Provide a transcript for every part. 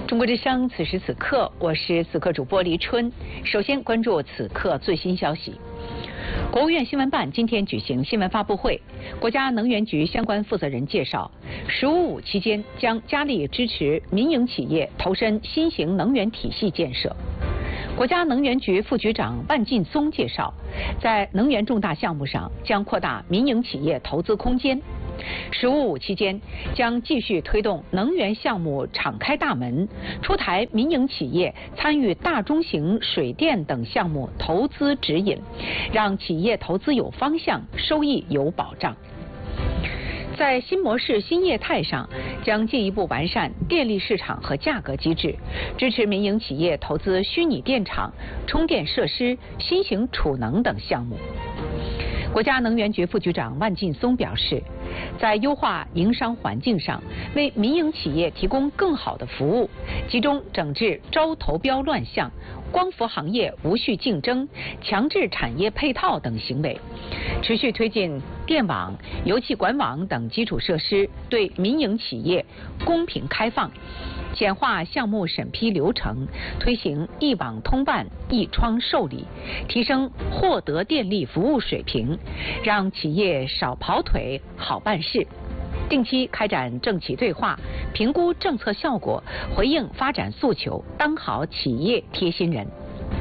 中国之声，此时此刻，我是此刻主播黎春。首先关注此刻最新消息。国务院新闻办今天举行新闻发布会，国家能源局相关负责人介绍，“15+5”期间将加力支持民营企业投身新型能源体系建设。国家能源局副局长万劲松介绍，在能源重大项目上将扩大民营企业投资空间。“15+5”期间将继续推动能源项目敞开大门，出台民营企业参与大中型水电等项目投资指引，让企业投资有方向，收益有保障。在新模式新业态上，将进一步完善电力市场和价格机制，支持民营企业投资虚拟电厂、充电设施、新型储能等项目。国家能源局副局长万劲松表示，在优化营商环境上，为民营企业提供更好的服务，集中整治招投标乱象、光伏行业无序竞争、强制产业配套等行为，持续推进电网、油气管网等基础设施对民营企业公平开放，简化项目审批流程，推行一网通办、一窗受理，提升获得电力服务水平，让企业少跑腿、好办事。定期开展政企对话，评估政策效果，回应发展诉求，当好企业贴心人。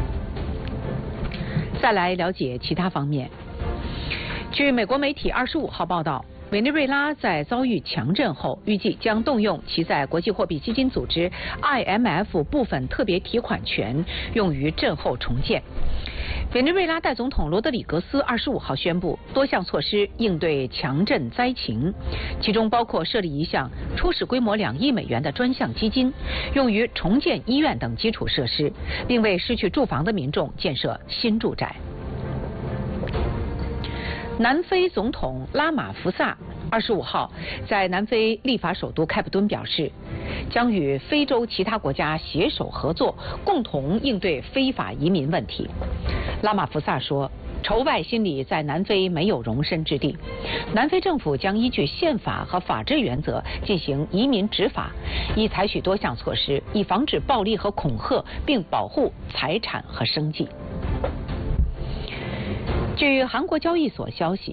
再来了解其他方面。据美国媒体25号报道，委内瑞拉在遭遇强震后，预计将动用其在国际货币基金组织 IMF 部分特别提款权，用于震后重建。委内瑞拉代总统罗德里格斯25号宣布多项措施应对强震灾情，其中包括设立一项初始规模2亿美元的专项基金，用于重建医院等基础设施，并为失去住房的民众建设新住宅。南非总统拉马福萨25号在南非立法首都开普敦表示，将与非洲其他国家携手合作，共同应对非法移民问题。拉马福萨说，仇外心理在南非没有容身之地，南非政府将依据宪法和法治原则进行移民执法，已采取多项措施，以防止暴力和恐吓，并保护财产和生计。据韩国交易所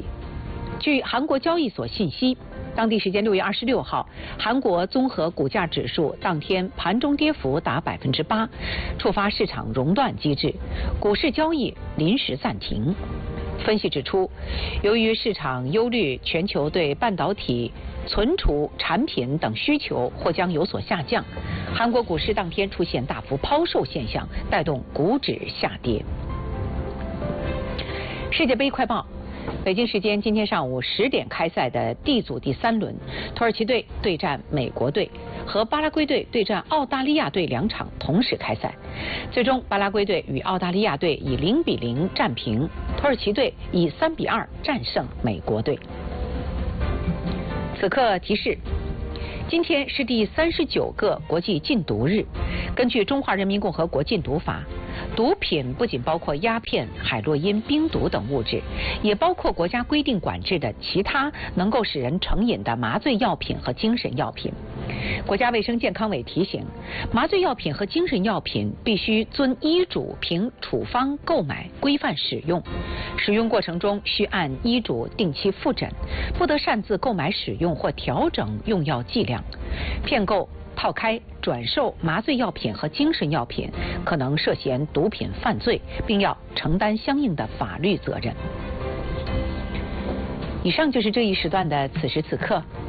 信息，当地时间6月26号，韩国综合股价指数当天盘中跌幅达8%，触发市场熔断机制，股市交易临时暂停。分析指出，由于市场忧虑全球对半导体、存储产品等需求或将有所下降，韩国股市当天出现大幅抛售现象，带动股指下跌。世界杯快报。北京时间今天上午10点开赛的 D 组第3轮，土耳其队对战美国队和巴拉圭队对战澳大利亚队2场同时开赛，最终巴拉圭队与澳大利亚队以0-0战平，土耳其队以3-2战胜美国队。此刻提示，今天是第39个国际禁毒日。根据《中华人民共和国禁毒法》，毒品不仅包括鸦片、海洛因、冰毒等物质，也包括国家规定管制的其他能够使人成瘾的麻醉药品和精神药品。国家卫生健康委提醒，麻醉药品和精神药品必须遵医嘱凭处方购买，规范使用。使用过程中需按医嘱定期复诊，不得擅自购买使用或调整用药剂量。骗购、套开、转售麻醉药品和精神药品可能涉嫌毒品犯罪，并要承担相应的法律责任。以上就是这一时段的此时此刻，